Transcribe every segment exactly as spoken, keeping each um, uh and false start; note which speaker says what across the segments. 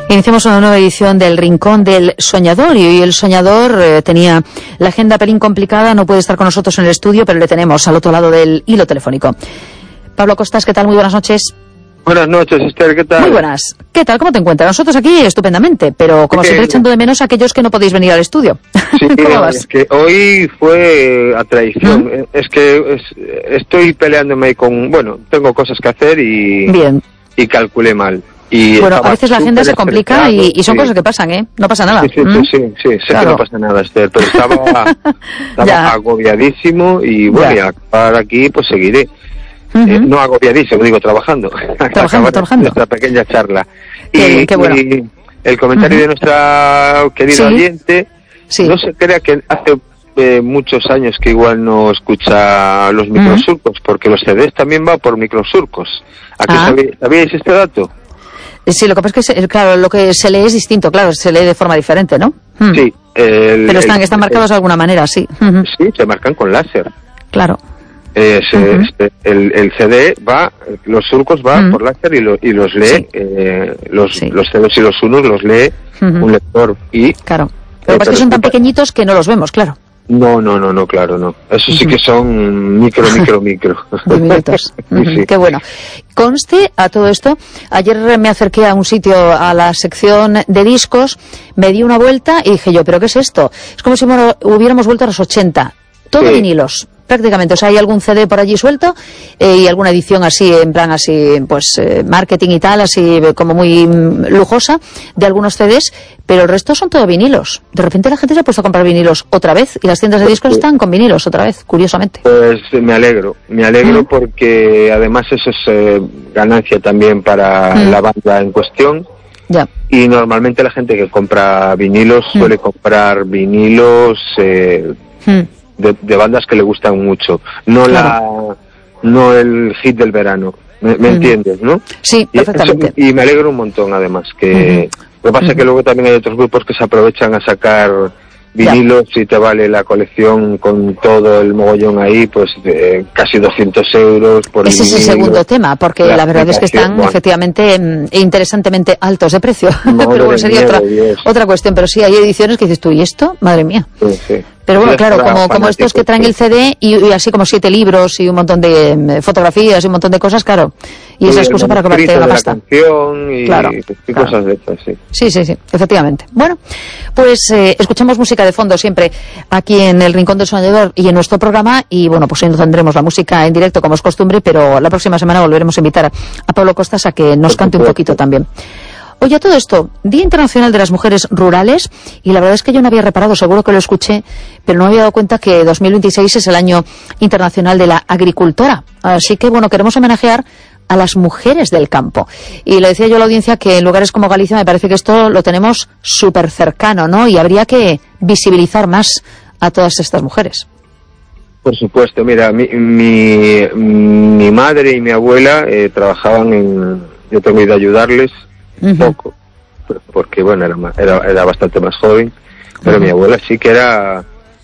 Speaker 1: Iniciamos una nueva edición del Rincón del Soñador y hoy el soñador eh, tenía la agenda pelín complicada, no puede estar con nosotros en el estudio, pero le tenemos al otro lado del hilo telefónico. Pablo Costas, ¿qué tal? Muy buenas noches.
Speaker 2: Buenas noches, Esther, ¿qué tal?
Speaker 1: Muy buenas. ¿Qué tal? ¿Cómo te encuentras? Nosotros aquí estupendamente, pero como siempre echando de menos a aquellos que no podéis venir al estudio.
Speaker 2: Sí,
Speaker 1: ¿Cómo vas?
Speaker 2: Es que hoy fue a traición. ¿Mm? Es que es, estoy peleándome con... Bueno, tengo cosas que hacer y...
Speaker 1: Bien.
Speaker 2: Y calculé mal. Y
Speaker 1: bueno, a veces la agenda se complica y, y son sí. cosas que pasan, ¿eh? No pasa nada.
Speaker 2: Sí, sí,
Speaker 1: ¿Mm?
Speaker 2: sí, sí, sí, sé
Speaker 1: claro.
Speaker 2: que no pasa nada, Esther, pero estaba, estaba agobiadísimo y bueno, y para aquí pues seguiré. Uh-huh. eh, no agobiadísimo, digo trabajando.
Speaker 1: Trabajando, trabajando.
Speaker 2: Nuestra pequeña charla.
Speaker 1: Qué,
Speaker 2: y,
Speaker 1: qué bueno.
Speaker 2: y el comentario uh-huh. de nuestra querida
Speaker 1: sí.
Speaker 2: oyente, sí. no se crea que hace eh, muchos años que igual no escucha los microsurcos, uh-huh. porque los C Ds también van por microsurcos. ¿A qué ah. sabéis, sabíais este dato?
Speaker 1: Sí, lo que pasa es que, claro, lo que se lee es distinto, claro, se lee de forma diferente, ¿no?
Speaker 2: Hmm. Sí. El,
Speaker 1: Pero están,
Speaker 2: el,
Speaker 1: están marcados
Speaker 2: el,
Speaker 1: de alguna manera, sí. Uh-huh.
Speaker 2: Sí, se marcan con láser.
Speaker 1: Claro.
Speaker 2: Eh, se,
Speaker 1: uh-huh.
Speaker 2: este, el, el C D va, los surcos van uh-huh. por láser y, lo, y los lee, sí. eh, los, sí. los ceros y los unos los lee uh-huh. un lector. Y,
Speaker 1: claro. Lo que pasa es que son tan pequeñitos que no los vemos, claro.
Speaker 2: No, no, no, no, claro, no. Eso sí que son micro, micro, micro.
Speaker 1: Diminutos. Uh-huh. Sí, sí. Qué bueno. Conste a todo esto, ayer me acerqué a un sitio, a la sección de discos, me di una vuelta y dije yo, ¿pero qué es esto? Es como si hubiéramos vuelto a los ochenta. Todo sí. vinilos, prácticamente. O sea, hay algún C D por allí suelto eh, y alguna edición así, en plan así, pues eh, marketing y tal, así como muy mm, lujosa de algunos C Ds, pero el resto son todo vinilos. De repente la gente se ha puesto a comprar vinilos otra vez y las tiendas de discos sí. están con vinilos otra vez, curiosamente.
Speaker 2: Pues me alegro, me alegro mm. porque además eso es eh, ganancia también para mm. la banda en cuestión.
Speaker 1: Ya.
Speaker 2: Y normalmente la gente que compra vinilos mm. suele comprar vinilos... Eh, mm. De, de bandas que le gustan mucho, no claro. la no el hit del verano, ¿me, me uh-huh. entiendes, no?
Speaker 1: Sí,
Speaker 2: y
Speaker 1: perfectamente.
Speaker 2: Eso, y me alegro un montón, además, que uh-huh. lo que pasa es uh-huh. que luego también hay otros grupos que se aprovechan a sacar vinilos ya. Y te vale la colección con todo el mogollón ahí, pues de casi doscientos euros por
Speaker 1: Ese
Speaker 2: el
Speaker 1: es el segundo tema, porque la, la verdad es que están bueno. efectivamente e interesantemente altos de precio, pero bueno, sería miedo, otra Dios. otra cuestión, pero sí hay ediciones que dices tú, ¿y esto? Madre mía.
Speaker 2: Sí, sí.
Speaker 1: Pero bueno, claro, como, como estos que traen el C D y, y así como siete libros y un montón de eh, fotografías y un montón de cosas, claro. Y esa excusa para cobrarte la pasta.
Speaker 2: Y,
Speaker 1: claro,
Speaker 2: y
Speaker 1: claro.
Speaker 2: cosas de esas, sí.
Speaker 1: Sí, sí, sí, efectivamente. Bueno, pues eh, escuchamos música de fondo siempre aquí en el Rincón del Soñador y en nuestro programa. Y bueno, pues hoy no tendremos la música en directo como es costumbre, pero la próxima semana volveremos a invitar a, a Pablo Costas a que nos cante un poquito también. Oye, a todo esto, Día Internacional de las Mujeres Rurales, y la verdad es que yo no había reparado, seguro que lo escuché, pero no me había dado cuenta que dos mil veintiséis es el año internacional de la agricultora. Así que, bueno, queremos homenajear a las mujeres del campo. Y le decía yo a la audiencia que en lugares como Galicia me parece que esto lo tenemos súper cercano, ¿no? Y habría que visibilizar más a todas estas mujeres.
Speaker 2: Por supuesto, mira, mi, mi, mi madre y mi abuela eh, trabajaban en... Yo tengo ido a ayudarles un uh-huh. poco, porque bueno, era, era, era bastante más joven, pero uh-huh. mi abuela sí que era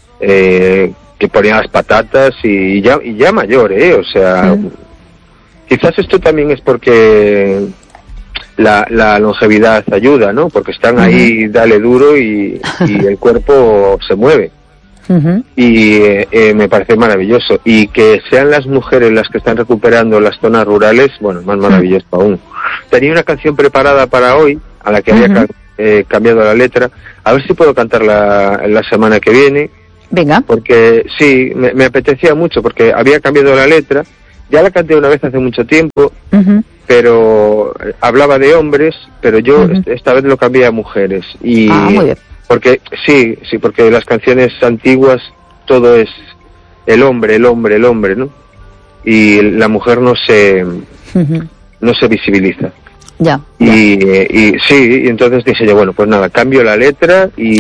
Speaker 2: eh, que ponía las patatas y ya, y ya mayor, ¿eh? O sea, uh-huh. quizás esto también es porque la, la longevidad ayuda, ¿no? Porque están uh-huh. ahí, dale duro y, y el cuerpo se mueve. Uh-huh. Y eh, eh, me parece maravilloso. Y que sean las mujeres las que están recuperando las zonas rurales, bueno, más maravilloso uh-huh. aún. Tenía una canción preparada para hoy, a la que uh-huh. había eh, cambiado la letra. A ver si puedo cantarla la semana que viene.
Speaker 1: Venga.
Speaker 2: Porque sí, me, me apetecía mucho, porque había cambiado la letra. Ya la canté una vez hace mucho tiempo, uh-huh. pero hablaba de hombres, pero yo uh-huh. esta vez lo cambié a mujeres. Y
Speaker 1: ah, muy bien.
Speaker 2: Porque sí, sí, porque las canciones antiguas todo es el hombre, el hombre, el hombre, ¿no? Y la mujer no se uh-huh. no se visibiliza.
Speaker 1: Ya.
Speaker 2: Y, ya. y sí, y entonces dije yo, bueno, pues nada, cambio la letra y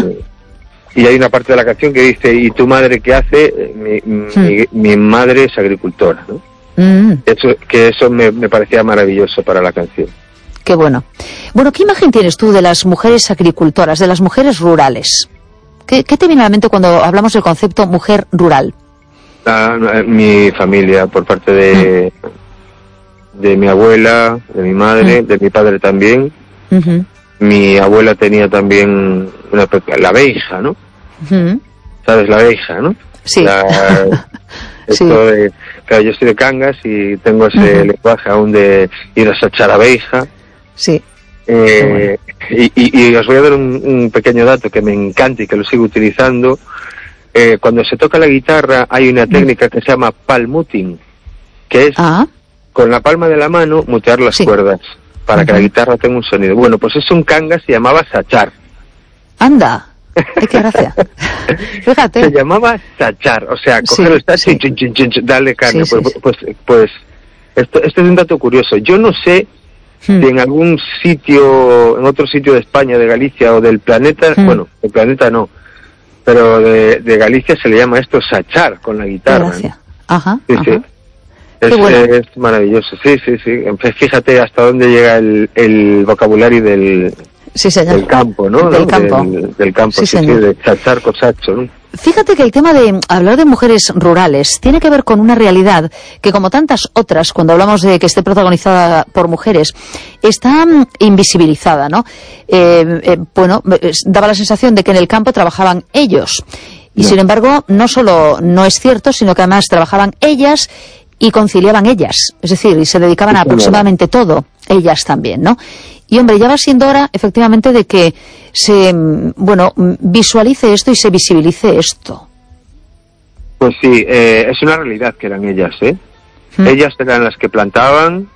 Speaker 2: y hay una parte de la canción que dice, ¿y tu madre qué hace? Mi, uh-huh. mi, mi madre es agricultora, ¿no? Uh-huh. Eso, que eso me, me parecía maravilloso para la canción.
Speaker 1: Qué bueno. Bueno, ¿qué imagen tienes tú de las mujeres agricultoras, de las mujeres rurales? ¿Qué, qué te viene a la mente cuando hablamos del concepto mujer rural?
Speaker 2: Ah, mi familia, por parte de, mm. de mi abuela, de mi madre, mm. de mi padre también. Uh-huh. mi abuela tenía también una, la abeja, ¿no?
Speaker 1: Uh-huh.
Speaker 2: ¿Sabes la abeja, no?
Speaker 1: Sí.
Speaker 2: La, esto sí. De, claro, yo estoy de Cangas y tengo ese uh-huh. lenguaje aún de ir a sachar abeja.
Speaker 1: Sí.
Speaker 2: Eh, bueno. y, y, y os voy a dar un, un pequeño dato que me encanta y que lo sigo utilizando. Eh, cuando se toca la guitarra hay una técnica que se llama palmuting, que es
Speaker 1: ah.
Speaker 2: con la palma de la mano mutear las sí. cuerdas para uh-huh. que la guitarra tenga un sonido. Bueno, pues eso en Cangas se llamaba sachar.
Speaker 1: Anda. ¡Ay, qué gracia! Fíjate.
Speaker 2: Se llamaba sachar, o sea, coger el sacho y chin, chin, chin, chin, darle carne. Sí, pues, sí, pues, pues, pues esto, esto es un dato curioso. Yo no sé hmm. si en algún sitio, en otro sitio de España, de Galicia o del planeta, hmm. bueno, del planeta no, pero de, de Galicia se le llama esto sachar con la guitarra.
Speaker 1: Gracias. ¿No? Ajá,
Speaker 2: sí,
Speaker 1: ajá.
Speaker 2: Sí. Es, bueno. es maravilloso, sí, sí, sí. Fíjate hasta dónde llega el, el vocabulario del...
Speaker 1: Sí,
Speaker 2: del campo, ¿no?
Speaker 1: Del
Speaker 2: ¿no?
Speaker 1: campo.
Speaker 2: Del, del campo,
Speaker 1: sí,
Speaker 2: sí, sí, de chachar cosacho, ¿no?
Speaker 1: Fíjate que el tema de hablar de mujeres rurales tiene que ver con una realidad que, como tantas otras, cuando hablamos de que esté protagonizada por mujeres, está invisibilizada, ¿no? Eh, eh, bueno, daba la sensación de que en el campo trabajaban ellos. Y no. sin embargo, no solo no es cierto, sino que además trabajaban ellas y conciliaban ellas. Es decir, y se dedicaban a aproximadamente todo, ellas también, ¿no? Y hombre, ya va siendo hora, efectivamente, de que se, bueno, visualice esto y se visibilice esto.
Speaker 2: Pues sí, eh, es una realidad que eran ellas, ¿eh? ¿Mm? Ellas eran las que plantaban.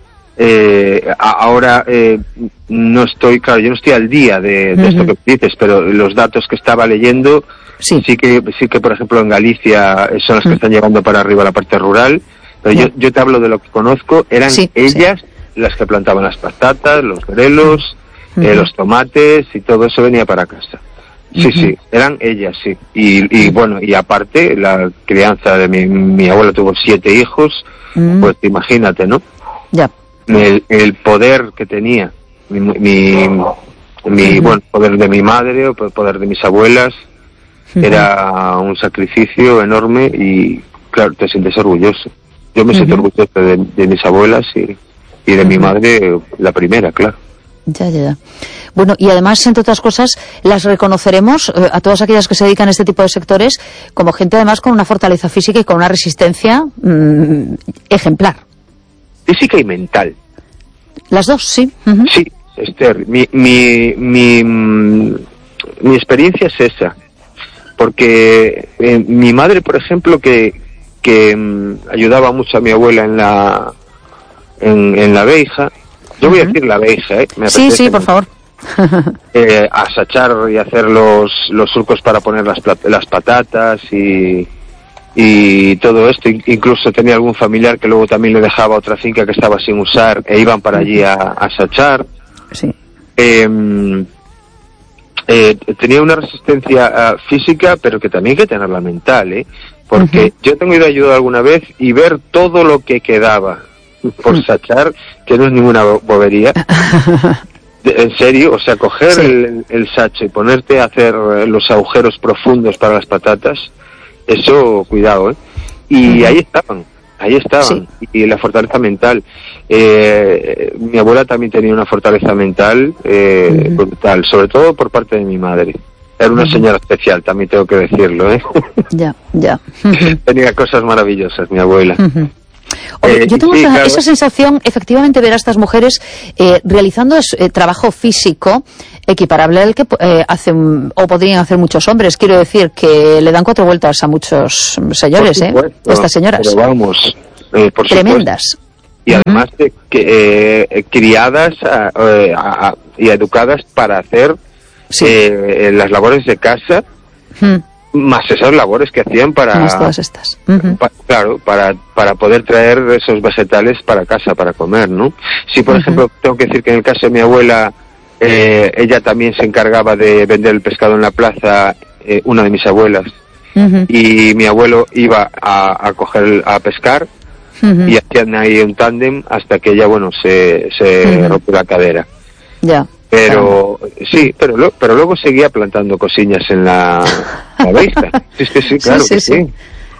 Speaker 2: Eh, ahora eh, no estoy, claro, yo no estoy al día de, de uh-huh. esto que dices, pero los datos que estaba leyendo, sí, sí que, sí que por ejemplo en Galicia son las que uh-huh. están llegando para arriba a la parte rural. Pero yeah. yo, yo te hablo de lo que conozco, eran sí, ellas. Sí. Las que plantaban las patatas, los grelos, uh-huh. eh, los tomates y todo eso venía para casa. Sí, uh-huh. sí, eran ellas, sí. Y, y bueno, y aparte, la crianza de mi, mi abuela tuvo siete hijos, uh-huh. pues imagínate, ¿no?
Speaker 1: Ya.
Speaker 2: El, el poder que tenía, mi, mi, mi uh-huh. bueno, poder de mi madre, o el poder de mis abuelas, uh-huh. era un sacrificio enorme y, claro, te sientes orgulloso. Yo me uh-huh. siento orgulloso de, de mis abuelas y... Y de uh-huh. mi madre, la primera, claro.
Speaker 1: Ya, ya, ya. Bueno, y además, entre otras cosas, las reconoceremos eh, a todas aquellas que se dedican a este tipo de sectores como gente, además, con una fortaleza física y con una resistencia mmm, ejemplar.
Speaker 2: Física y mental.
Speaker 1: Las dos, sí. Uh-huh.
Speaker 2: Sí, Esther, mi, mi, mi, mi experiencia es esa. Porque eh, mi madre, por ejemplo, que, que mmm, ayudaba mucho a mi abuela en la... En, en la abeja, yo voy uh-huh. a decir la abeja, ¿eh? Me
Speaker 1: sí, sí, por favor.
Speaker 2: eh, a sachar y hacer los, los surcos para poner las, las patatas y, y todo esto. Incluso tenía algún familiar que luego también le dejaba otra finca que estaba sin usar e iban para allí a, a sachar.
Speaker 1: Sí.
Speaker 2: Eh, eh, tenía una resistencia uh, física, pero que también hay que tenerla mental, ¿eh? Porque uh-huh. yo tengo ido a ayudar alguna vez y ver todo lo que quedaba por sachar, que no es ninguna bobería. De, en serio, o sea, coger sí. el, el sacho y ponerte a hacer los agujeros profundos para las patatas, eso, cuidado, ¿eh? Y uh-huh. ahí estaban, ahí estaban, sí. y la fortaleza mental. Eh, mi abuela también tenía una fortaleza mental eh, uh-huh. brutal, sobre todo por parte de mi madre. Era una uh-huh. señora especial, también tengo que decirlo, ¿eh?
Speaker 1: Ya, ya.
Speaker 2: Uh-huh. Tenía cosas maravillosas, mi abuela.
Speaker 1: Uh-huh. Oye,
Speaker 2: Eh,
Speaker 1: yo tengo
Speaker 2: sí,
Speaker 1: esa,
Speaker 2: claro.
Speaker 1: esa sensación, efectivamente, ver a estas mujeres eh, realizando es, eh, trabajo físico equiparable al que eh, hacen o podrían hacer muchos hombres. Quiero decir que le dan cuatro vueltas a muchos señores,
Speaker 2: Por supuesto,
Speaker 1: ¿eh? Estas señoras.
Speaker 2: Pero vamos, eh, por
Speaker 1: tremendas.
Speaker 2: Supuesto. Y además de que, eh, criadas a, a, a, y educadas para hacer sí. eh, las labores de casa.
Speaker 1: Mm.
Speaker 2: Más esas labores que hacían para...
Speaker 1: Más todas estas. Uh-huh.
Speaker 2: Pa, claro, para, para poder traer esos vegetales para casa, para comer, ¿no? Sí, por uh-huh. ejemplo, tengo que decir que en el caso de mi abuela, eh, ella también se encargaba de vender el pescado en la plaza, eh, una de mis abuelas, uh-huh. y mi abuelo iba a, a coger, a pescar, uh-huh. y hacían ahí un tándem hasta que ella, bueno, se, se uh-huh. rompió la cadera.
Speaker 1: Ya. Yeah.
Speaker 2: Pero sí, pero lo, pero luego seguía plantando cosillas en la, la abeja. Sí, sí, sí, claro
Speaker 1: sí, sí,
Speaker 2: que sí.
Speaker 1: sí.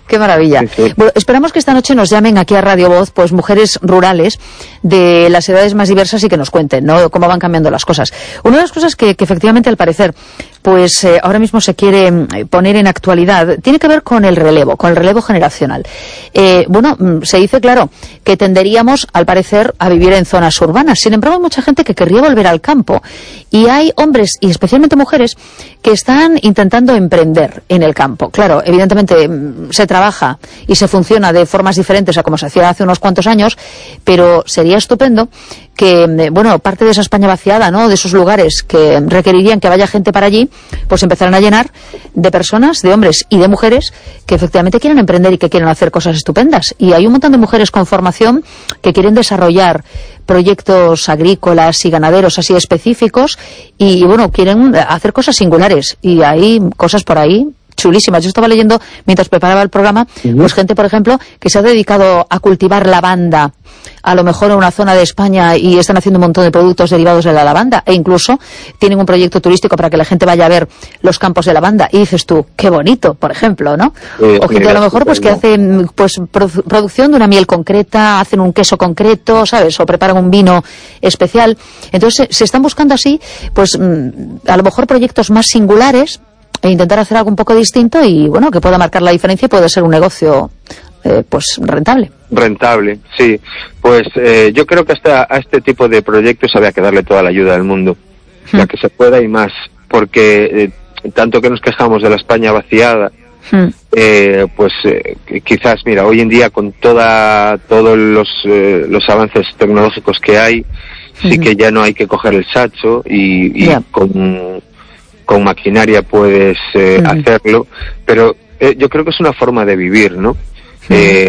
Speaker 1: Qué maravilla. Sí, sí. Bueno, esperamos que esta noche nos llamen aquí a Radio Voz, pues mujeres rurales de las edades más diversas y que nos cuenten, ¿no?, cómo van cambiando las cosas. Una de las cosas que, que efectivamente, al parecer, pues eh, ahora mismo se quiere poner en actualidad, tiene que ver con el relevo, con el relevo generacional. Eh, bueno, se dice, claro, que tenderíamos, al parecer, a vivir en zonas urbanas. Sin embargo, hay mucha gente que querría volver al campo. Y hay hombres, y especialmente mujeres, que están intentando emprender en el campo. Claro, evidentemente se trabaja y se funciona de formas diferentes a como se hacía hace unos cuantos años, pero sería estupendo que, bueno, parte de esa España vaciada, ¿no?, de esos lugares que requerirían que vaya gente para allí, pues empezaran a llenar de personas, de hombres y de mujeres que efectivamente quieren emprender y que quieren hacer cosas estupendas. Y hay un montón de mujeres con formación que quieren desarrollar proyectos agrícolas y ganaderos así específicos y, bueno, quieren hacer cosas singulares. Y hay cosas por ahí chulísimas. Yo estaba leyendo, mientras preparaba el programa, uh-huh. pues gente, por ejemplo, que se ha dedicado a cultivar lavanda, a lo mejor en una zona de España, y están haciendo un montón de productos derivados de la lavanda, e incluso tienen un proyecto turístico para que la gente vaya a ver los campos de lavanda, y dices tú, qué bonito, por ejemplo, ¿no? Eh, o gente a lo mejor pues que hacen pues produ- producción de una miel concreta, hacen un queso concreto, ¿sabes? O preparan un vino especial. Entonces se, se están buscando así, pues a lo mejor proyectos más singulares, e intentar hacer algo un poco distinto y, bueno, que pueda marcar la diferencia y puede ser un negocio eh, pues rentable.
Speaker 2: Rentable, sí. Pues eh, yo creo que hasta a este tipo de proyectos había que darle toda la ayuda del mundo, hmm. la que se pueda y más, porque eh, tanto que nos quejamos de la España vaciada, hmm. eh, pues eh, quizás, mira, hoy en día con toda todos los, eh, los avances tecnológicos que hay, sí hmm. que ya no hay que coger el sacho y, y yeah. con... con maquinaria puedes eh, uh-huh. hacerlo, pero eh, yo creo que es una forma de vivir, ¿no? Uh-huh. Eh,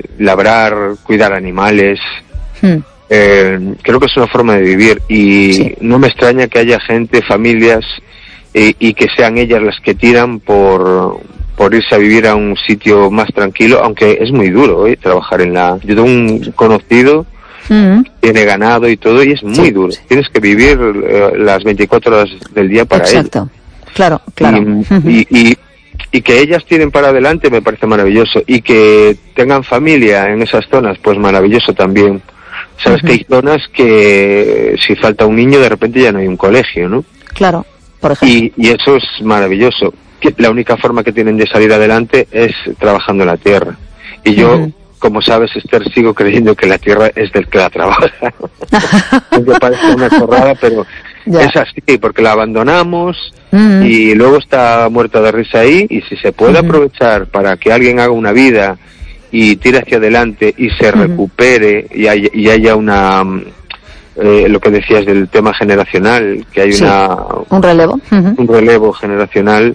Speaker 2: labrar, cuidar animales, uh-huh. eh, creo que es una forma de vivir y sí. no me extraña que haya gente, familias, eh, y que sean ellas las que tiran por, por irse a vivir a un sitio más tranquilo, aunque es muy duro, ¿eh? Trabajar en la... Yo tengo un conocido Mm. tiene ganado y todo, y es muy sí, duro. Sí. Tienes que vivir eh, las veinticuatro horas del día para ello.
Speaker 1: Exacto, claro, claro.
Speaker 2: Y, uh-huh. y, y, y que ellas tiren para adelante me parece maravilloso. Y que tengan familia en esas zonas, pues maravilloso también. Sabes uh-huh. que hay zonas que si falta un niño de repente ya no hay un colegio, ¿no?
Speaker 1: Claro, por ejemplo.
Speaker 2: Y, y eso es maravilloso. Que la única forma que tienen de salir adelante es trabajando en la tierra. Y yo... Uh-huh. Como sabes, Esther, sigo creyendo que la tierra es del que la trabaja. Me parece una chorrada, pero ya. es así, porque la abandonamos mm. y luego está muerta de risa ahí, y si se puede mm. aprovechar para que alguien haga una vida y tire hacia adelante y se mm. recupere y haya, y haya una... Eh, lo que decías del tema generacional, que hay sí. una...
Speaker 1: Un relevo. Uh-huh.
Speaker 2: Un relevo generacional...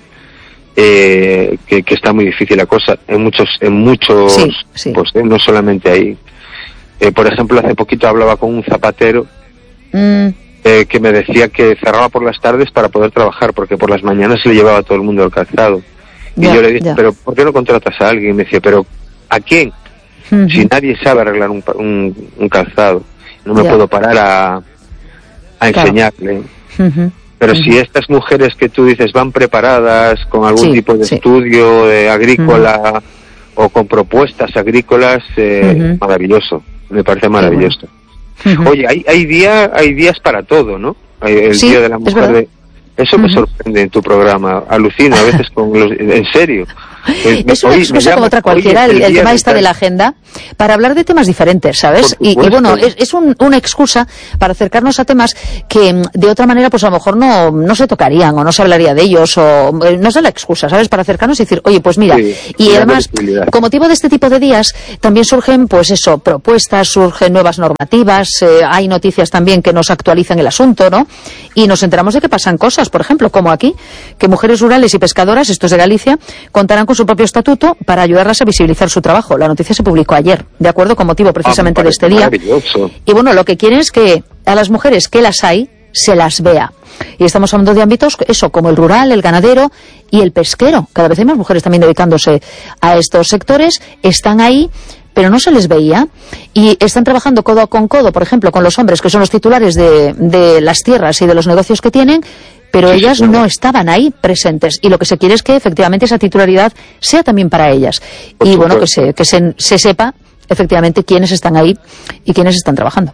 Speaker 2: Eh, que, que está muy difícil la cosa en muchos en muchos
Speaker 1: sí, sí.
Speaker 2: pues eh, no solamente ahí. Eh, por ejemplo, hace poquito hablaba con un zapatero mm. eh, que me decía que cerraba por las tardes para poder trabajar, porque por las mañanas se le llevaba a todo el mundo el calzado. Ya, y yo le dije, ya. pero ¿por qué no contratas a alguien? Y me decía, pero ¿a quién? Uh-huh. Si nadie sabe arreglar un, un, un calzado, no me ya. puedo parar a, a claro. enseñarle. Uh-huh. Pero uh-huh. si estas mujeres que tú dices van preparadas con algún sí, tipo de sí. estudio de agrícola uh-huh. o con propuestas agrícolas, eh, uh-huh. maravilloso, me parece maravilloso. Uh-huh. Oye, hay, hay, día, hay días para todo, ¿no? El
Speaker 1: sí,
Speaker 2: Día de la Mujer, de... eso uh-huh. me sorprende en tu programa, alucino a veces con los... en serio.
Speaker 1: Es una excusa como otra cualquiera, el, el tema esta de la agenda, para hablar de temas diferentes, ¿sabes? Y, y bueno, es, es un, una excusa para acercarnos a temas que de otra manera pues a lo mejor no, no se tocarían o no se hablaría de ellos, o no es la excusa, ¿sabes? Para acercarnos y decir, oye, pues mira, sí, y además, con motivo de este tipo de días, también surgen, pues eso, propuestas, surgen nuevas normativas, eh, hay noticias también que nos actualizan el asunto, ¿no? Y nos enteramos de que pasan cosas, por ejemplo, como aquí, que mujeres rurales y pescadoras, esto es de Galicia, contarán con su propio estatuto para ayudarlas a visibilizar su trabajo. La noticia se publicó ayer, de acuerdo, con motivo precisamente ah, de este día. Y bueno, lo que quieren es que a las mujeres que las hay, se las vea. Y estamos hablando de ámbitos, eso, como el rural, el ganadero y el pesquero. Cada vez hay más mujeres también dedicándose a estos sectores. Están ahí pero no se les veía, y están trabajando codo con codo, por ejemplo, con los hombres que son los titulares de, de las tierras y de los negocios que tienen, pero sí, ellas sí, no estaban ahí presentes, y lo que se quiere es que efectivamente esa titularidad sea también para ellas. Por y supuesto. Bueno, que se, que se, se sepa efectivamente quiénes están ahí y quiénes están trabajando.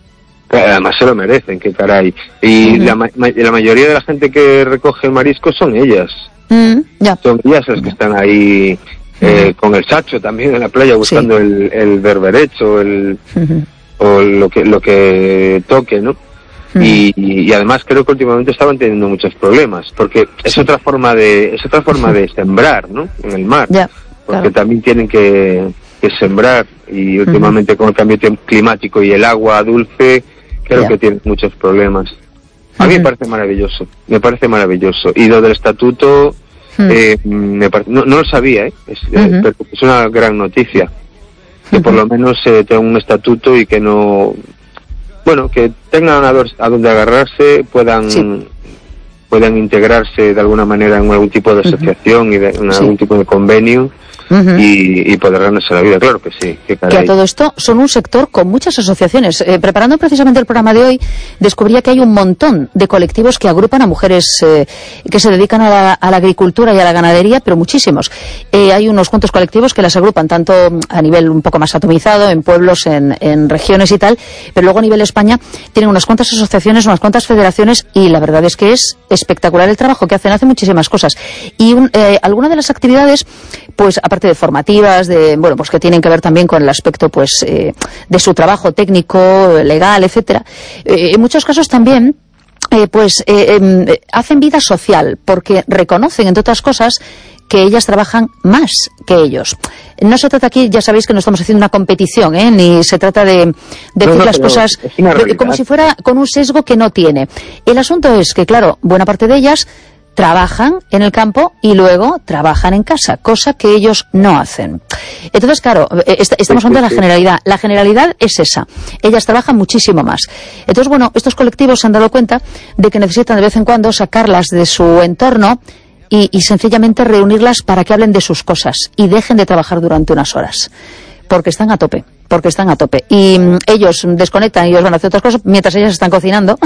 Speaker 2: Además se lo merecen, qué caray. Y uh-huh. la, ma la mayoría de la gente que recoge mariscos son ellas. Uh-huh. yeah. Son ellas las que están ahí eh, uh-huh. con el sacho también en la playa buscando sí. el, el berberecho el, uh-huh. o lo que, lo que toque, ¿no? Uh-huh. Y, y además creo que últimamente estaban teniendo muchos problemas, porque es sí. otra forma de es otra forma de sembrar, ¿no? En el mar. Yeah, porque claro. también tienen que, que sembrar, y últimamente uh-huh. con el cambio climático y el agua dulce, creo yeah. que tienen muchos problemas. A mí uh-huh. me parece maravilloso, me parece maravilloso. Y lo del estatuto, uh-huh. eh, me pare... no, no lo sabía, ¿eh? Es, uh-huh. eh, pero es una gran noticia. Que uh-huh. por lo menos eh, tenga un estatuto y que no... Bueno, que tengan a, ver, a donde agarrarse, puedan sí. puedan integrarse de alguna manera en algún tipo de asociación uh-huh. y de, en sí. algún tipo de convenio. Uh-huh. y, y poder ganarse la vida, claro que sí.
Speaker 1: Que a todo esto son un sector con muchas asociaciones. Eh, preparando precisamente el programa de hoy, descubría que hay un montón de colectivos que agrupan a mujeres eh, que se dedican a la, a la agricultura y a la ganadería, pero muchísimos. Eh, hay unos cuantos colectivos que las agrupan, tanto a nivel un poco más atomizado, en pueblos, en, en regiones y tal, pero luego a nivel España tienen unas cuantas asociaciones, unas cuantas federaciones, y la verdad es que es espectacular el trabajo que hacen, hacen muchísimas cosas. Y un, eh, alguna de las actividades, pues aparte de formativas, de bueno, pues que tienen que ver también con el aspecto pues eh, de su trabajo técnico, legal, etcétera. Eh, en muchos casos también eh, pues eh, eh, hacen vida social, porque reconocen, entre otras cosas, que ellas trabajan más que ellos. No se trata aquí, ya sabéis que no estamos haciendo una competición, ¿eh? Ni se trata de, de no, decir no, las cosas de, como si fuera con un sesgo que no tiene. El asunto es que, claro, buena parte de ellas trabajan en el campo y luego trabajan en casa, cosa que ellos no hacen. Entonces, claro, est estamos hablando de la generalidad. La generalidad es esa. Ellas trabajan muchísimo más. Entonces, bueno, estos colectivos se han dado cuenta de que necesitan de vez en cuando sacarlas de su entorno y, y sencillamente reunirlas para que hablen de sus cosas y dejen de trabajar durante unas horas. Porque están a tope, porque están a tope. Y mm, ellos desconectan y ellos van a hacer otras cosas mientras ellas están cocinando,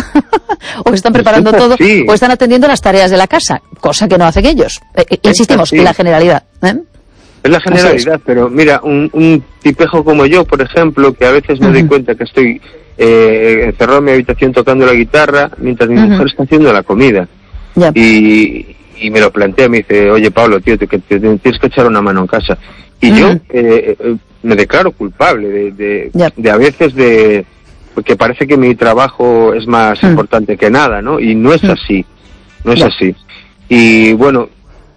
Speaker 1: o están preparando todo, sí. o están atendiendo las tareas de la casa, cosa que no hacen ellos. Eh, eh, insistimos, en la generalidad. ¿eh?
Speaker 2: Es la generalidad, es. Pero mira, un, un tipejo como yo, por ejemplo, que a veces me uh-huh. doy cuenta que estoy eh, encerrado en mi habitación tocando la guitarra mientras mi uh-huh. mujer está haciendo la comida. Yeah. Y, y me lo plantea, me dice, oye Pablo, tío, te, te, te tienes que echar una mano en casa. Y uh-huh. yo eh, eh, me declaro culpable de, de, yep. de a veces de porque parece que mi trabajo es más uh-huh. importante que nada, ¿no? Y no es uh-huh. así, no es yep. así. Y bueno,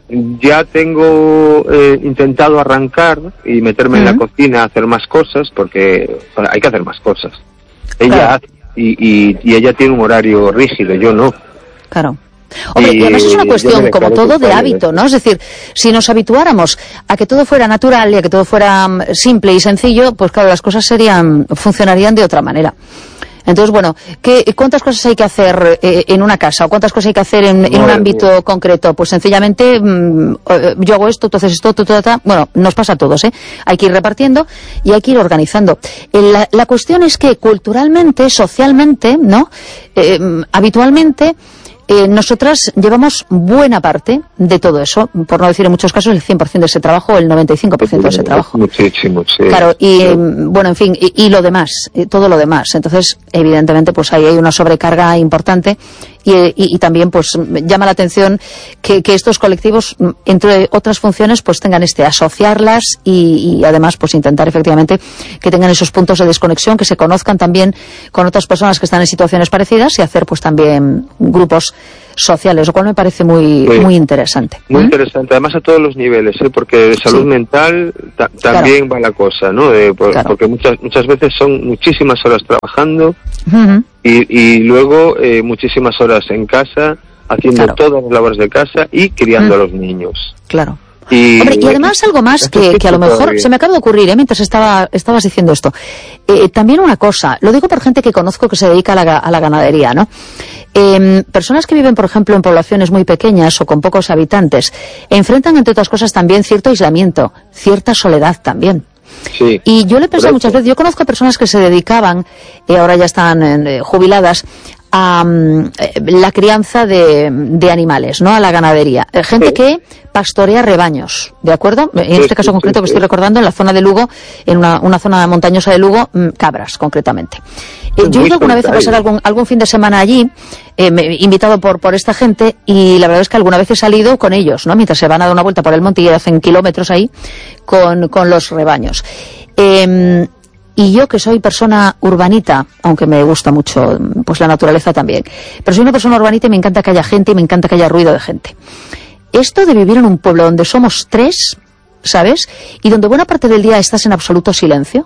Speaker 2: ya tengo eh, intentado arrancar y meterme uh-huh. en la cocina a hacer más cosas, porque hay que hacer más cosas. Ella claro. hace, y, y, y ella tiene un horario rígido, yo no.
Speaker 1: Claro. Hombre, y, y además es una cuestión, como todo, de hábito, ¿no? Es decir, si nos habituáramos a que todo fuera natural y a que todo fuera simple y sencillo, pues claro, las cosas serían, funcionarían de otra manera. Entonces, bueno, ¿qué, ¿cuántas cosas hay que hacer eh, en una casa? ¿O cuántas cosas hay que hacer en, en un ámbito concreto? Pues sencillamente, mmm, yo hago esto, tú haces esto, tú, tú, tú, tú. Bueno, nos pasa a todos, ¿eh? Hay que ir repartiendo y hay que ir organizando. La, la cuestión es que culturalmente, socialmente, ¿no? Eh, habitualmente, Eh, nosotras llevamos buena parte de todo eso, por no decir en muchos casos el cien por ciento de ese trabajo, el noventa y cinco por ciento de ese trabajo.
Speaker 2: Muchísimo, sí.
Speaker 1: Claro, y sí. bueno, en fin, y, y lo demás, y todo lo demás. Entonces, evidentemente, pues ahí hay una sobrecarga importante y, y, y también, pues, llama la atención que, que estos colectivos, entre otras funciones, pues tengan este, asociarlas y, y además, pues intentar efectivamente que tengan esos puntos de desconexión, que se conozcan también con otras personas que están en situaciones parecidas y hacer, pues, también grupos sociales, lo cual me parece muy muy, muy interesante.
Speaker 2: Muy ¿Mm? interesante, además a todos los niveles, ¿eh? Porque de salud sí. mental ta también claro. va la cosa, ¿no? De, por, claro. Porque muchas muchas veces son muchísimas horas trabajando uh-huh. y, y luego eh, muchísimas horas en casa, haciendo claro. todas las labores de casa y criando uh-huh. a los niños.
Speaker 1: Claro. Y, Hombre, y además algo más que, que a lo mejor se me acaba de ocurrir, ¿eh? Mientras estaba, estabas diciendo esto. Eh, también una cosa, lo digo por gente que conozco que se dedica a la, a la ganadería, ¿no? Eh, personas que viven, por ejemplo, en poblaciones muy pequeñas o con pocos habitantes, enfrentan, entre otras cosas, también cierto aislamiento, cierta soledad también.
Speaker 2: Sí,
Speaker 1: y yo le he pensado muchas veces, yo conozco personas que se dedicaban, y ahora ya están eh, jubiladas, a um, la crianza de, de animales, ¿no? A la ganadería. Eh, gente sí. que pastorea rebaños, ¿de acuerdo? En sí, este caso sí, concreto sí, que sí. estoy recordando, en la zona de Lugo, en una, una zona montañosa de Lugo, cabras, concretamente. Eh, yo he ido alguna vez a pasar algún, algún fin de semana allí, eh, me, invitado por, por esta gente, y la verdad es que alguna vez he salido con ellos, ¿no? Mientras se van a dar una vuelta por el monte y hacen kilómetros ahí, con, con los rebaños. Eh, Y yo, que soy persona urbanita, aunque me gusta mucho pues la naturaleza también, pero soy una persona urbanita y me encanta que haya gente y me encanta que haya ruido de gente. Esto de vivir en un pueblo donde somos tres, ¿sabes? Y donde buena parte del día estás en absoluto silencio.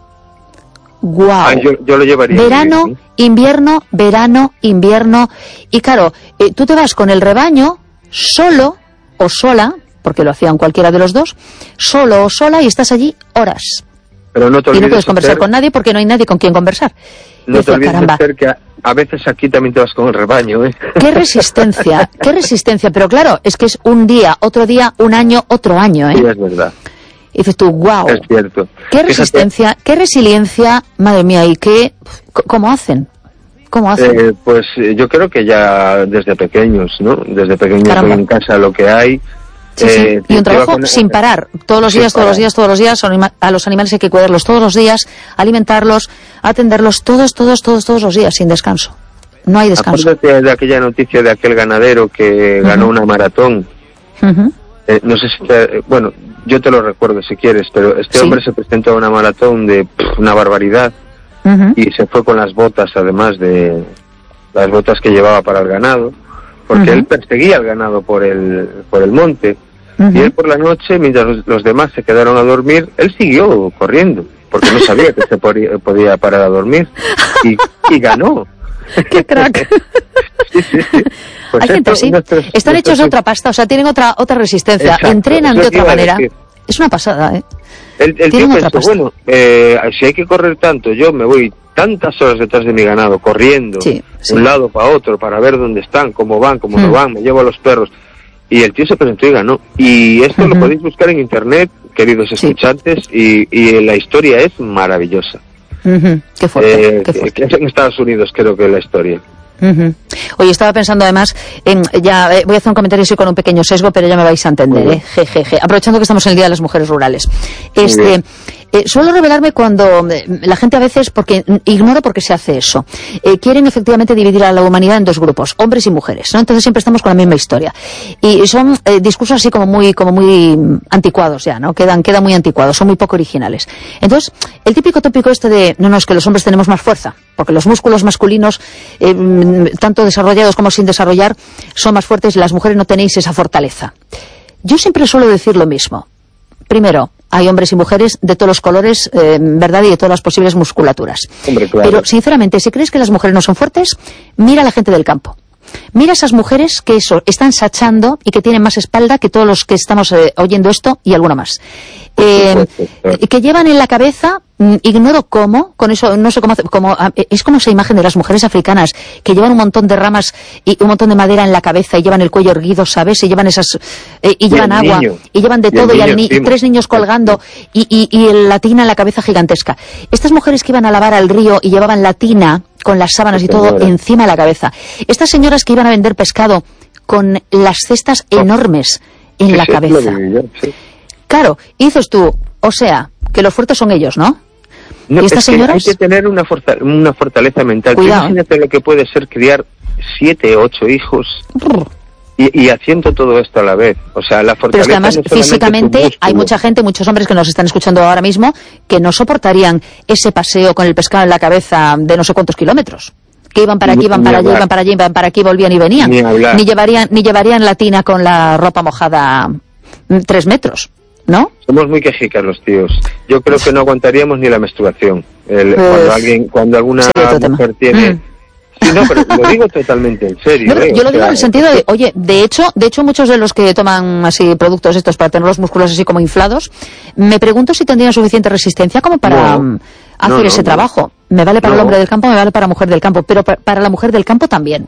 Speaker 1: ¡Guau!
Speaker 2: Ah, yo, yo lo llevaría.
Speaker 1: Verano, bien, ¿sí? invierno, verano, invierno. Y claro, eh, tú te vas con el rebaño solo o sola, porque lo hacían cualquiera de los dos, solo o sola, y estás allí horas.
Speaker 2: Pero no te
Speaker 1: y no puedes conversar
Speaker 2: hacer...
Speaker 1: con nadie porque no hay nadie con quien conversar.
Speaker 2: No
Speaker 1: dice,
Speaker 2: te olvides
Speaker 1: caramba,
Speaker 2: hacer que a, a veces aquí también te vas con el rebaño, ¿eh?
Speaker 1: Qué resistencia, qué resistencia. Pero claro, es que es un día, otro día, un año, otro año, ¿eh?
Speaker 2: Sí, es verdad.
Speaker 1: Y dices tú, wow.
Speaker 2: Es cierto.
Speaker 1: Qué resistencia, Fíjate. qué resiliencia, madre mía, y qué... ¿Cómo hacen? ¿Cómo hacen?
Speaker 2: Eh, pues yo creo que ya desde pequeños, ¿no? Desde pequeños
Speaker 1: Caramba.
Speaker 2: en casa lo que hay...
Speaker 1: Sí, sí. Eh, y un trabajo con... sin parar, todos los días, todos los días, todos los días, a los animales hay que cuidarlos todos los días, alimentarlos, atenderlos todos, todos, todos, todos los días, sin descanso. No hay descanso.
Speaker 2: Acuérdate de aquella noticia de aquel ganadero que uh-huh. ganó una maratón. Uh-huh. Eh, no sé si te, eh, bueno, yo te lo recuerdo si quieres, pero este sí. hombre se presentó a una maratón de pff, una barbaridad uh-huh. y se fue con las botas, además de las botas que llevaba para el ganado. Porque uh-huh. él perseguía al ganado por el por el monte, uh-huh. y él por la noche, mientras los, los demás se quedaron a dormir, él siguió corriendo, porque no sabía que se podía, podía parar a dormir, y, y ganó.
Speaker 1: ¡Qué crack!
Speaker 2: Sí, sí, sí. Pues
Speaker 1: Hay gente así, nuestros, están nuestros, hechos de otra pasta, o sea, tienen otra otra resistencia, exacto, entrenan de otra manera. Es una pasada, ¿eh?
Speaker 2: El, el tío pensó, bueno, eh, si hay que correr tanto, yo me voy tantas horas detrás de mi ganado, corriendo,
Speaker 1: sí, sí.
Speaker 2: de un lado para otro, para ver dónde están, cómo van, cómo hmm. no van, me llevo a los perros. Y el tío se presentó y ganó. Y esto uh-huh. lo podéis buscar en internet, queridos sí. escuchantes, y, y la historia es maravillosa.
Speaker 1: Uh-huh. Qué fuerte, eh, qué fuerte.
Speaker 2: Que es en Estados Unidos, creo que la historia.
Speaker 1: Uh-huh. Oye, estaba pensando además, en, ya eh, voy a hacer un comentario así con un pequeño sesgo, pero ya me vais a entender, ¿eh? Jejeje. Aprovechando que estamos en el Día de las Mujeres Rurales. Este, eh, suelo revelarme cuando eh, la gente a veces, porque ignoro por qué se hace eso, eh, quieren efectivamente dividir a la humanidad en dos grupos, hombres y mujeres, ¿no? Entonces siempre estamos con la misma historia. Y son eh, discursos así como muy, como muy anticuados ya, ¿no? Quedan, quedan muy anticuados, son muy poco originales. Entonces, el típico tópico este de, no, no, es que los hombres tenemos más fuerza, porque los músculos masculinos, eh, tanto desarrollados como sin desarrollar, son más fuertes y las mujeres no tenéis esa fortaleza. Yo siempre suelo decir lo mismo. Primero, hay hombres y mujeres de todos los colores, eh, ¿verdad? Y de todas las posibles musculaturas.
Speaker 2: Hombre, claro.
Speaker 1: Pero, sinceramente, si crees que las mujeres no son fuertes, mira a la gente del campo. Mira a esas mujeres que eso, están sachando y que tienen más espalda que todos los que estamos eh, oyendo esto y alguna más. Eh, que llevan en la cabeza, mm, ignoro cómo, con eso no sé cómo, cómo, es como esa imagen de las mujeres africanas que llevan un montón de ramas y un montón de madera en la cabeza y llevan el cuello erguido, ¿sabes? Y llevan esas, eh, y llevan agua, niño. y llevan de y todo, y, al ni y tres niños colgando y, y, y la tina en la cabeza gigantesca. Estas mujeres que iban a lavar al río y llevaban la tina con las sábanas y todo encima de la cabeza. Estas señoras que iban a vender pescado con las cestas oh. enormes en sí, la sí, cabeza. Yo, sí. Claro, y dices tú, o sea, que los fuertes son ellos, ¿no?
Speaker 2: No,
Speaker 1: ¿Y estas
Speaker 2: es que
Speaker 1: señoras?
Speaker 2: Hay que tener una, forta una fortaleza mental.
Speaker 1: Cuidado.
Speaker 2: Imagínate lo que puede ser criar siete, ocho hijos y, y haciendo todo esto a la vez. O sea, la fortaleza.
Speaker 1: Pero es que además,
Speaker 2: no
Speaker 1: físicamente, hay mucha gente, muchos hombres que nos están escuchando ahora mismo, que no soportarían ese paseo con el pescado en la cabeza de no sé cuántos kilómetros. Que iban para aquí, iban para allí, iban para allí, iban para aquí, volvían y venían.
Speaker 2: Ni,
Speaker 1: ni llevarían, ni llevarían la tina con la ropa mojada tres metros. ¿No?
Speaker 2: Somos muy quejicas los tíos. Yo creo que no aguantaríamos ni la menstruación. El, pues, cuando alguien, cuando alguna mujer tiene... Mm. Sí, no, pero lo digo totalmente en serio.
Speaker 1: No,
Speaker 2: ¿eh?
Speaker 1: Yo lo
Speaker 2: o
Speaker 1: digo
Speaker 2: sea,
Speaker 1: en el sentido de, oye, de hecho, de hecho muchos de los que toman así productos estos para tener los músculos así como inflados, me pregunto si tendrían suficiente resistencia como para no, hacer no, no, ese no. trabajo. Me vale para no. el hombre del campo, me vale para la mujer del campo, pero para la mujer del campo también.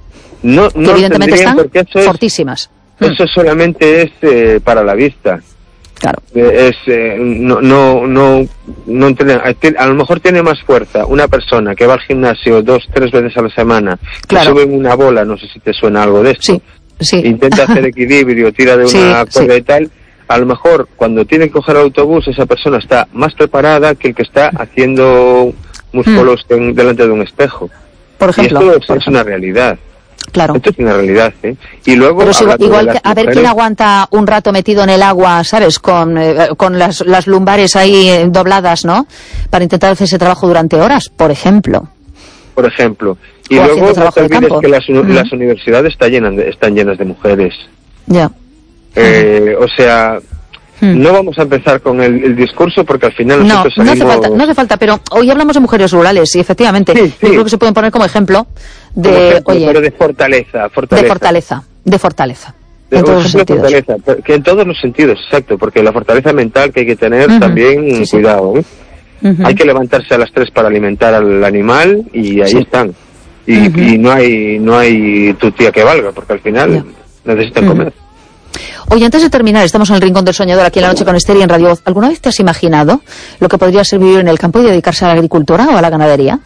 Speaker 2: No,
Speaker 1: que
Speaker 2: no
Speaker 1: evidentemente están
Speaker 2: eso es,
Speaker 1: fortísimas.
Speaker 2: Eso
Speaker 1: mm.
Speaker 2: solamente es eh, para la vista.
Speaker 1: Claro.
Speaker 2: Es, eh, no, no, no, no tiene, a lo mejor tiene más fuerza una persona que va al gimnasio dos, tres veces a la semana,
Speaker 1: claro.
Speaker 2: que sube en una bola, no sé si te suena algo de esto,
Speaker 1: sí, sí.
Speaker 2: intenta hacer equilibrio, tira de una
Speaker 1: sí,
Speaker 2: cuerda
Speaker 1: sí.
Speaker 2: y tal, a lo mejor cuando tiene que coger el autobús esa persona está más preparada que el que está haciendo músculos mm. en, delante de un espejo.
Speaker 1: Por ejemplo.
Speaker 2: Y esto
Speaker 1: por
Speaker 2: es, es una realidad.
Speaker 1: Claro.
Speaker 2: Esto es una realidad, ¿eh? Y luego...
Speaker 1: Pero es igual, igual que, a
Speaker 2: mujeres,
Speaker 1: ver quién aguanta un rato metido en el agua, ¿sabes? Con, eh, con las, las lumbares ahí eh, dobladas, ¿no? Para intentar hacer ese trabajo durante horas, por ejemplo.
Speaker 2: Por ejemplo. Y
Speaker 1: o
Speaker 2: luego no te olvides que las,
Speaker 1: uh-huh.
Speaker 2: las universidades están llenas de, están llenas de mujeres.
Speaker 1: Ya.
Speaker 2: Eh, uh-huh. O sea... Hmm. No vamos a empezar con el, el discurso porque al final nosotros
Speaker 1: no,
Speaker 2: salimos...
Speaker 1: no hace falta, no hace falta, pero hoy hablamos de mujeres rurales y efectivamente
Speaker 2: sí, sí.
Speaker 1: yo creo que se pueden poner como ejemplo de,
Speaker 2: como ejemplo,
Speaker 1: oye,
Speaker 2: pero de fortaleza, fortaleza,
Speaker 1: de fortaleza, de fortaleza,
Speaker 2: de,
Speaker 1: en todos los sentidos.
Speaker 2: Fortaleza, que en todos los sentidos, exacto, porque la fortaleza mental que hay que tener uh-huh. también, sí, cuidado, ¿eh? uh-huh. Hay que levantarse a las tres para alimentar al animal y ahí sí. están, y, uh-huh. y no hay no hay tu tía que valga, porque al final yeah. necesitan uh-huh. comer.
Speaker 1: Oye, antes de terminar, estamos en el Rincón del Soñador aquí en La Noche con Esther y en Radio Voz. ¿Alguna vez te has imaginado lo que podría ser vivir en el campo y dedicarse a la agricultura o a la ganadería?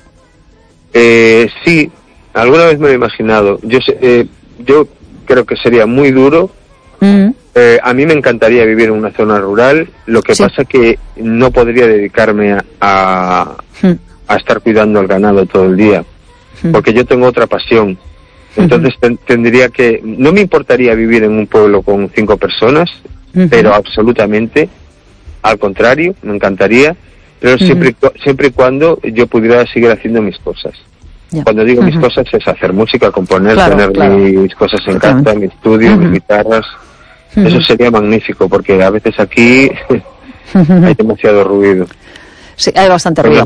Speaker 2: Eh, sí, alguna vez me lo he imaginado. Yo, eh, yo creo que sería muy duro. Mm. Eh, a mí me encantaría vivir en una zona rural. Lo que sí. pasa que no podría dedicarme a, a, mm. a estar cuidando al ganado todo el día, mm. porque yo tengo otra pasión. Entonces ten, tendría que... No me importaría vivir en un pueblo con cinco personas, uh-huh. pero absolutamente, al contrario, me encantaría, pero uh-huh. siempre, siempre y cuando yo pudiera seguir haciendo mis cosas. Yeah. Cuando digo uh-huh. mis cosas es hacer música, componer, claro, tener claro. mis cosas en casa, mi estudio, uh-huh. mis guitarras. Uh-huh. Eso sería magnífico, porque a veces aquí uh-huh. hay demasiado ruido.
Speaker 1: Sí, hay bastante ruido.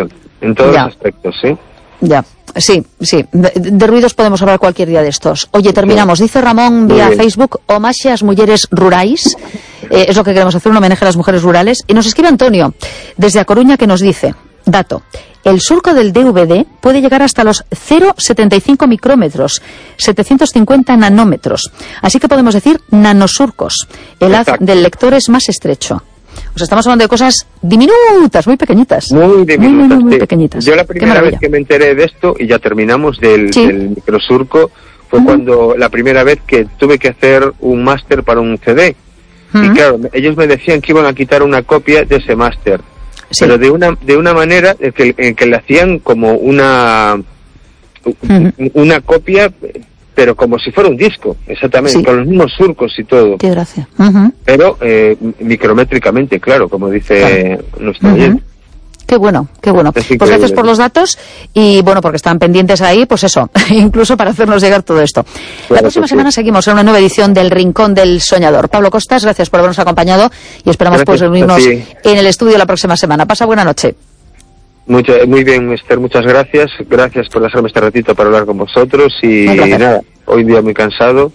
Speaker 2: En todos yeah. los aspectos, ¿sí?
Speaker 1: Ya, sí, sí. De, de ruidos podemos hablar cualquier día de estos. Oye, terminamos. Dice Ramón vía Facebook, homaxe ás mulleres rurais. Eh, es lo que queremos hacer, un homenaje a las mujeres rurales. Y nos escribe Antonio, desde A Coruña, que nos dice, dato, el surco del D V D puede llegar hasta los cero coma setenta y cinco micrómetros, setecientos cincuenta nanómetros. Así que podemos decir nanosurcos. El haz del lector es más estrecho. O sea, estamos hablando de cosas diminutas, muy pequeñitas.
Speaker 2: Muy diminutas,
Speaker 1: muy, muy, muy
Speaker 2: sí.
Speaker 1: pequeñitas.
Speaker 2: Yo la primera vez que me enteré de esto, y ya terminamos del, ¿sí? del microsurco, fue uh-huh. cuando la primera vez que tuve que hacer un máster para un C D. Uh-huh. Y claro, ellos me decían que iban a quitar una copia de ese máster. Sí. Pero de una de una manera en que, en que le hacían como una uh-huh. una copia... pero como si fuera un disco, exactamente, sí. con los mismos surcos y todo.
Speaker 1: Qué gracia. Uh-huh.
Speaker 2: Pero eh, micrométricamente, claro, como dice claro. nuestro uh-huh. oyente.
Speaker 1: Qué bueno, qué bueno. Pues gracias por los datos y bueno, porque están pendientes ahí, pues eso, incluso para hacernos llegar todo esto. Claro, la próxima semana sí. seguimos en una nueva edición del Rincón del Soñador. Pablo Costas, gracias por habernos acompañado y esperamos gracias pues reunirnos en el estudio la próxima semana. Pasa buena noche.
Speaker 2: Mucho, muy bien, Esther, muchas gracias. Gracias por dejarme este ratito para hablar con vosotros y nada, hoy día muy cansado,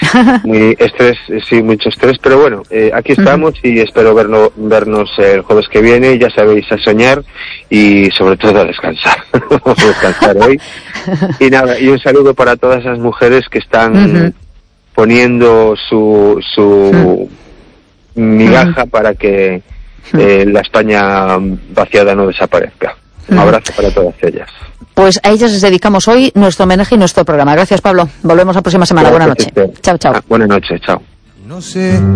Speaker 2: muy estrés, sí, mucho estrés, pero bueno, eh, aquí estamos uh-huh. y espero verno, vernos el jueves que viene, ya sabéis, a soñar y sobre todo a descansar. Vamos a descansar hoy. Y nada, y un saludo para todas esas mujeres que están uh-huh. poniendo su, su uh-huh. migaja uh-huh. para que Eh, la España vaciada no desaparezca. Un abrazo para todas ellas.
Speaker 1: Pues a ellas les dedicamos hoy nuestro homenaje y nuestro programa. Gracias, Pablo. Volvemos la próxima semana. Gracias, buena noche. Chao, chao.
Speaker 2: Ah, buenas noches, chao.
Speaker 3: No sé